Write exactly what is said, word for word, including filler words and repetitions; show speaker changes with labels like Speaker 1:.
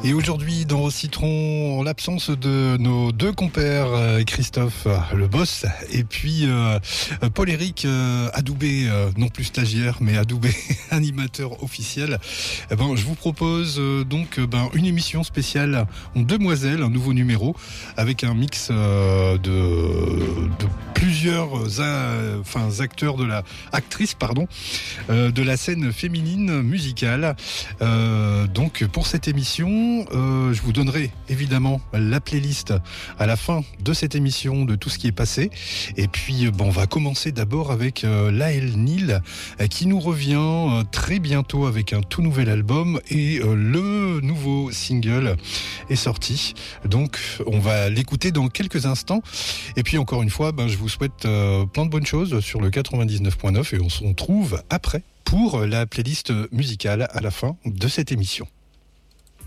Speaker 1: Et aujourd'hui, dans Citron, en l'absence de nos deux compères, Christophe, le boss, et puis euh, Paul-Éric euh, Adoubé, euh, non plus stagiaire, mais Adoubé, animateur officiel, eh ben, je vous propose euh, donc ben, une émission spéciale en Demoiselles, un nouveau numéro, avec un mix euh, de, de plusieurs euh, enfin, acteurs de la actrice, pardon, euh, de la scène féminine musicale. Euh, donc pour cette émission, Euh, je vous donnerai évidemment la playlist à la fin de cette émission de tout ce qui est passé. Et puis, bon, on va commencer d'abord avec euh, Laël Nil, euh, qui nous revient euh, très bientôt avec un tout nouvel album et euh, le nouveau single est sorti. Donc, on va l'écouter dans quelques instants. Et puis, encore une fois, ben, je vous souhaite euh, plein de bonnes choses sur le quatre-vingt-dix-neuf point neuf et on se retrouve après pour la playlist musicale à la fin de cette émission.